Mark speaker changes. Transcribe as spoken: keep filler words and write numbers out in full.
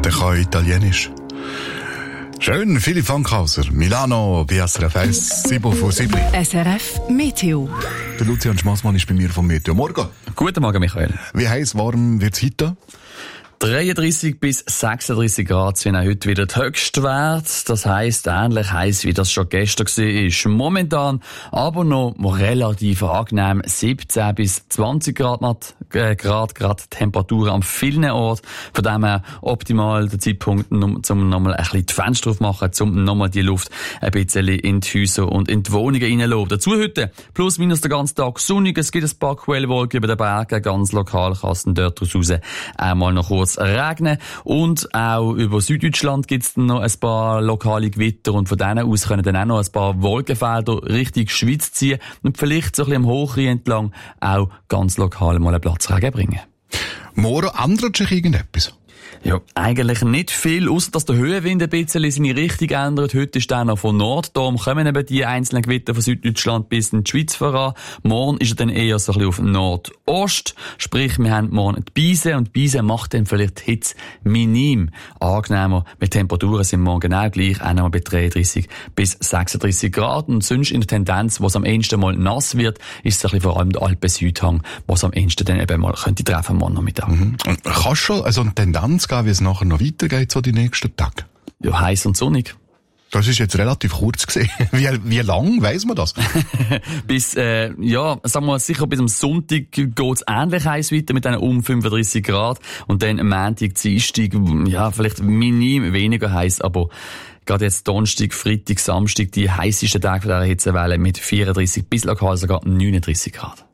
Speaker 1: der kann Italienisch. Schön, Philipp Fankhauser, Milano, B S R F eins, sieben von sieben.
Speaker 2: S R F Meteo.
Speaker 1: Der Lucian Schmassmann ist bei mir vom Meteo. Morgen.
Speaker 3: Guten Morgen, Michael.
Speaker 1: Wie heiß, warm wird's heute?
Speaker 3: dreiunddreissig bis sechsunddreissig Grad sind auch heute wieder die Höchstwerte. Das heisst, ähnlich heiß wie das schon gestern war. Momentan aber noch relativ angenehm. siebzehn bis zwanzig Grad, äh, Grad, gerade Temperatur an vielen Orten. Von dem her optimal der Zeitpunkt, um nochmal ein bisschen die Fenster aufmachen, um nochmal die Luft ein bisschen in die Häuser und in die Wohnungen reinzulassen. Dazu heute plus minus den ganzen Tag sonnig. Es gibt ein paar Quellwolken über den Bergen. Ganz lokal kann es dort raus einmal noch kurz regnen. Und auch über Süddeutschland gibt es noch ein paar lokale Gewitter und von denen aus können dann auch noch ein paar Wolkenfelder Richtung Schweiz ziehen und vielleicht so ein bisschen am Hochrhein entlang auch ganz lokal mal einen Platzregen bringen.
Speaker 1: Morgen ändert sich irgendetwas?
Speaker 3: Ja, eigentlich nicht viel, außer dass der Höhenwind ein bisschen seine Richtung ändert. Heute ist er noch von Nord, darum kommen eben die einzelnen Gewitter von Süddeutschland bis in die Schweiz voran. Morgen ist er dann eher so ein bisschen auf Nordost, sprich, wir haben morgen die Beise und die Beise macht dann vielleicht die Hitze minim angenehmer. Mit Temperaturen sind morgen genau gleich, auch noch bei dreiunddreissig bis sechsunddreissig Grad und sonst in der Tendenz, wo es am ehesten mal nass wird, ist es ein bisschen vor allem der Alpen-Südhang, wo es am ehesten dann eben mal könnte treffen morgen Nachmittag.
Speaker 1: Mhm. Und kannst du schon also eine Tendenz geben, wie es nachher noch weitergeht, so die nächsten Tage?
Speaker 3: Ja, heiß und sonnig.
Speaker 1: Das ist jetzt relativ kurz gesehen. Wie, wie lang weiss man das?
Speaker 3: bis, äh, ja, sagen wir sicher bis am Sonntag geht's ähnlich heiß weiter mit einem um fünfunddreissig Grad und dann am Montag, Dienstag, ja, vielleicht minim weniger heiß, aber gerade jetzt Donnerstag, Freitag, Samstag, die heissesten Tage von dieser Hitzewelle mit vierunddreissig bis lokal sogar neununddreissig Grad.